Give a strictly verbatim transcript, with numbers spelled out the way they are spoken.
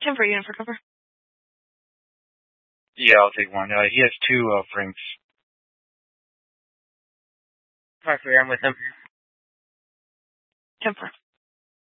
ten for unit for cover. Yeah, I'll take one. Uh, he has two uh, Franks. Five for, I'm with him. ten for.